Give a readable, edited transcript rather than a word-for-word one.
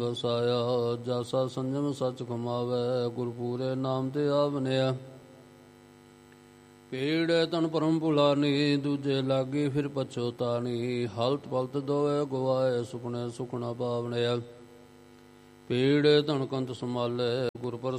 ਵਸਾਇਆ। ਜਾਸਾ ਸੰਜਮ ਸੱਚ ਕਮਾਵੇ, ਗੁਰਪੂਰੇ ਨਾਮ ਤੇ ਆਵਨਿਆ। ਪੀੜ ਤਨ ਪਰਮ ਭੁਲਾਨੀ, ਦੂਜੇ ਲਾਗੀ ਫਿਰ ਪਛੋਤਾਨੀ। ਹਲਤ ਪਲਤ ਦੋਏ ਗਵਾਏ, ਸੁਪਨੇ ਸੁਖਣਾ ਪਾਵਨਿਆ। ਪੀੜ ਧਨ ਕੰਤ ਸੰਭਾਲੇ, ਗੁਰ